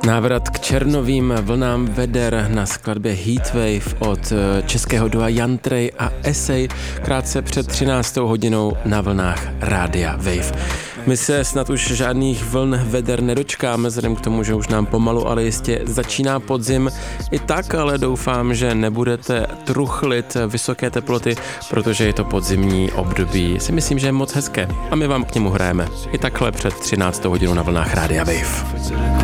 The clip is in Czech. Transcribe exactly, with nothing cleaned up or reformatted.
Návrat k černovým vlnám veder na skladbě Heatwave od českého dua Jan Trej a Esej krátce před třináctou hodinou na vlnách Rádia Wave. My se snad už žádných vln veder nedočkáme, vzhledem k tomu, že už nám pomalu, ale jistě začíná podzim. I tak ale doufám, že nebudete truchlit vysoké teploty, protože je to podzimní období. Si myslím, že je moc hezké a my vám k němu hrajeme. I takhle před třináctou hodinou na vlnách Rádia Wave.